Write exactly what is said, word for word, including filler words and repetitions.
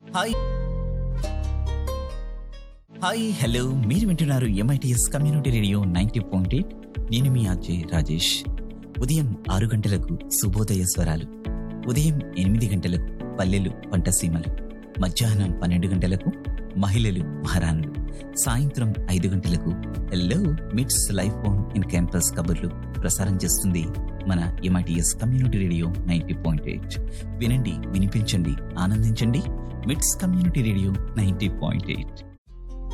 Hi hi hello మీరు వింటున్నారు MITS community radio ninety point eight. నేను మీ అజయ్ రాజేష్. ఉదయం ఆరు గంటలకు శుభోదయ స్వరాలు, ఉదయం ఎనిమిది గంటలకు పల్లెలు పంటసీమలు, మధ్యాహ్నం పన్నెండు గంటలకు మహిళలు మహారాణులు, సాయంత్రం ఐదు గంటలకు హలో మిట్స్ లైఫ్ ఫోన్ ఇన్ క్యాంపస్ కబుర్లు ప్రసారం చేస్తుంది మన MITS community radio ninety point eight. వినండి, వినిపించండి, ఆనందించండి. మిట్స్ community radio ninety point eight.